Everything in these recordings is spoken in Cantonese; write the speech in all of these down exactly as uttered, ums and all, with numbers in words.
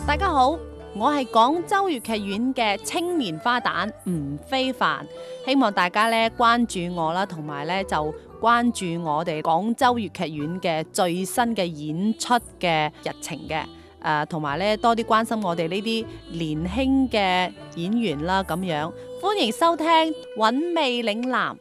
大家好，我係廣州粵劇院嘅青棉花旦吳非凡，希望大家咧關注我啦，同埋咧就關注我哋廣州粵劇院嘅最新嘅演出嘅日程嘅，誒同埋咧多啲關心我哋呢啲年輕嘅演員啦，咁樣歡迎收聽《韻味嶺南》。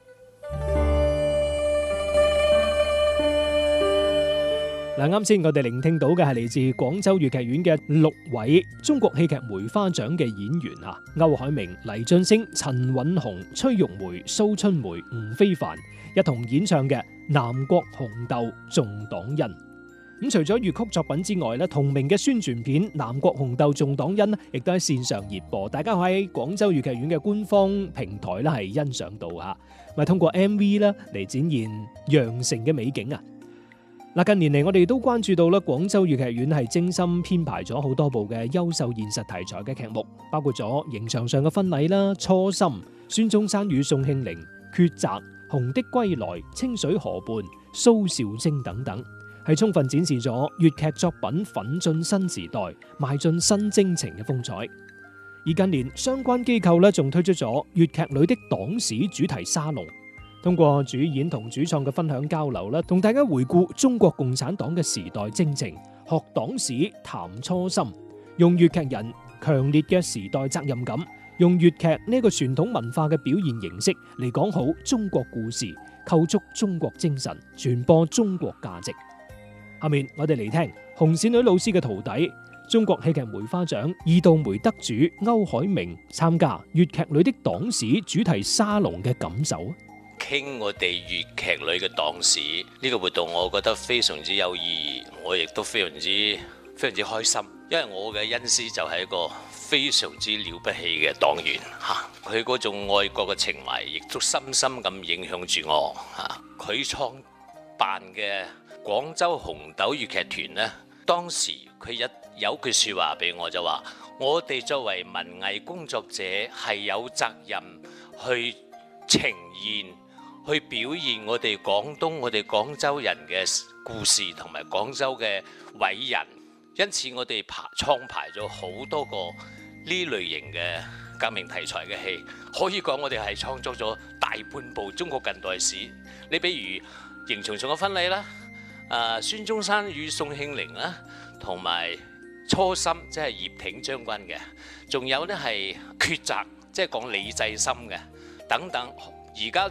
嗱，啱先我哋聆聽到嘅係嚟自廣州粵劇院嘅六位中國戲劇梅花獎嘅演員啊，歐海明、黎俊升、陳韻紅、崔玉梅、蘇春梅、吳非凡一同演唱嘅《南國紅豆眾黨恩》。咁除咗粵曲作品之外咧，同名嘅宣傳片《南國紅豆眾黨恩》亦都喺線上熱播，大家可以喺廣州粵劇院嘅官方平台咧係欣賞到吓，咪通過 M V 啦嚟展現羊城嘅美景啊！嗱，近年嚟我哋都關注到啦，廣州粵劇院係精心編排咗好多部嘅優秀現實題材嘅劇目，包括咗刑場上嘅婚禮啦、初心、孫中山與宋慶齡、抉擇、紅的歸來、清水河畔、蘇兆徵等等，係充分展示咗粵劇作品奮進新時代、邁進新征程嘅風采。而近年相關機構咧仲推出咗粵劇裏的黨史主題沙龍，通過主演同主創嘅分享交流啦，同大家回顧中國共產黨嘅時代征程，學黨史、談初心，用粵劇人強烈嘅時代責任感，用粵劇呢個傳統文化嘅表現形式嚟講好中國故事，構築中國精神，傳播中國價值。下面我哋嚟聽紅線女老師嘅徒弟，中國戲劇梅花獎二道梅得主歐海明參加粵劇裏的黨史主題沙龍嘅感受。 傾我哋粵劇裏嘅黨史呢個活動，我覺得非常之有意義，我亦都非常之非常之開心，因為我嘅恩師就係一個非常之了不起嘅黨員嚇，佢嗰種愛國嘅情懷亦都深深咁影響住我嚇。佢創辦嘅廣州紅豆粵劇團呢，當時佢一有句説話俾我，就話我哋作為文藝工作者係有責任去呈現、去表現我哋廣東、我哋廣州人嘅故事同埋廣州嘅偉人，因此我哋排創排咗好多個呢類型嘅革命題材嘅戲，可以講我哋係創作咗大半部中國近代史。你比如邢松松嘅婚禮啦，啊孫中山與宋慶齡啦，同埋初心即係葉挺將軍嘅，仲有呢係抉擇，即係講李濟深嘅等等。而家